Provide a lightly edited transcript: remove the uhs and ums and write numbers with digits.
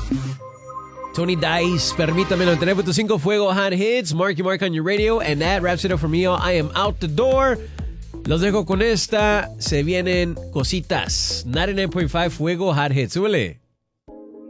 Tony Dice, permítame 99.5 Fuego Hot Hits, Marky Mark on your radio, and that wraps it up for me. I am out the door. Los dejo con esta. Se vienen cositas. 99.5 Fuego Hot Hits. Súbele.